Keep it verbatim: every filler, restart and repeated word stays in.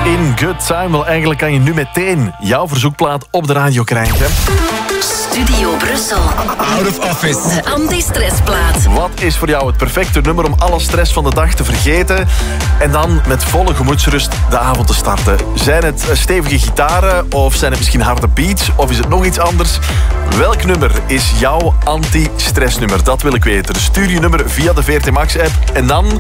In Good Time. Wel, eigenlijk kan je nu meteen jouw verzoekplaat op de radio krijgen. Studio Brussel. Out of Office. De anti-stressplaat. Wat is voor jou het perfecte nummer om alle stress van de dag te vergeten en dan met volle gemoedsrust de avond te starten? Zijn het stevige gitaren of zijn het misschien harde beats of is het nog iets anders? Welk nummer is jouw anti-stressnummer? Dat wil ik weten. Stuur je nummer via de V R T Max app en dan